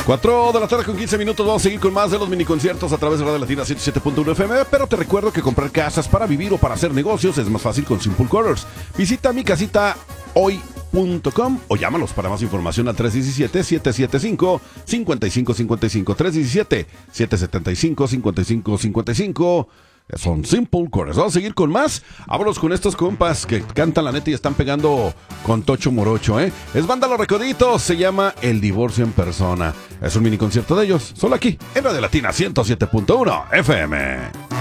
4 de la tarde con 15 minutos. Vamos a seguir con más de los mini conciertos a través de Radio Latina 107.1 FM. Pero te recuerdo que comprar casas para vivir o para hacer negocios es más fácil con Simple Colors. Visita mi casita hoy.com o llámalos para más información al 317-775-5555. 317-775-5555. Son Simple Colors. Vamos a seguir con más. Vámonos con estos compas que cantan la neta y están pegando con Tocho Morocho, ¿eh? Es banda Los Recoditos. Se llama El Divorcio en Persona. Es un mini concierto de ellos. Solo aquí, en Radio Latina 107.1 FM.